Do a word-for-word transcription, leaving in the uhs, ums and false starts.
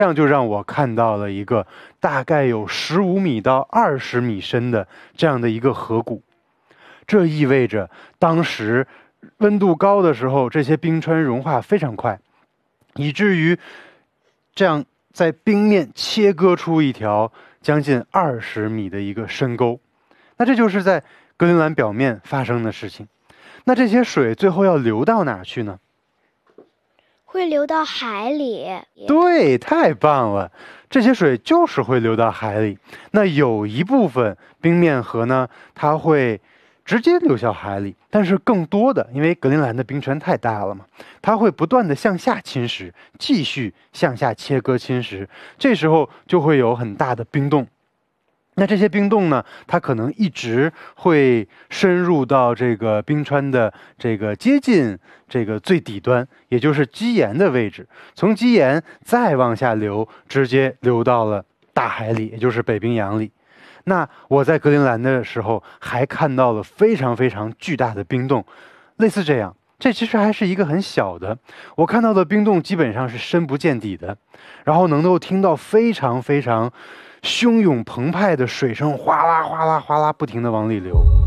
这样就让我看到了一个大概有十五米到二十米深的这样的一个河谷。这意味着当时温度高的时候，这些冰川融化非常快，以至于这样在冰面切割出一条将近二十米的一个深沟。那这就是在格陵兰表面发生的事情。那这些水最后要流到哪去呢？ 会流到海里。 对，太棒了，这些水就是会流到海里。那有一部分冰面河呢，它会直接流向海里，但是更多的，因为格陵兰的冰川太大了嘛，它会不断的向下侵蚀，继续向下切割侵蚀，这时候就会有很大的冰洞。那这些冰洞呢，它可能一直会深入到这个冰川的这个接近这个最底端，也就是基岩的位置，从基岩再往下流，直接流到了大海里，也就是北冰洋里。那我在格陵兰的时候还看到了非常非常巨大的冰洞，类似这样，这其实还是一个很小的，我看到的冰洞基本上是深不见底的，然后能够听到非常非常汹涌澎湃的水声，哗啦哗啦哗啦不停地往里流。